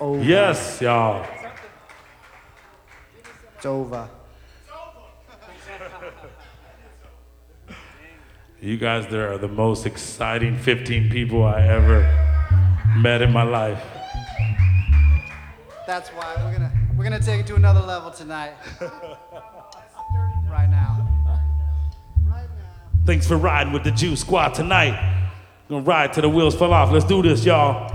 over. Yes, y'all. It's over. You guys, there are the most exciting 15 people I ever met in my life. That's why we're gonna take it to another level tonight. Right now. Thanks for riding with the Juice Squad tonight. Gonna ride till the wheels fall off. Let's do this, y'all.